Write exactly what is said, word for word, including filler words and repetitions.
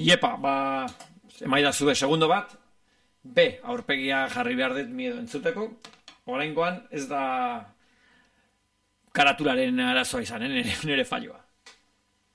Iepa, ba, emaida zube segundo bat, B, aurpegia jarri behar dut miedo entzuteko, oraingoan ez da karaturaren arazoa izan, eh, nire, nire falloa.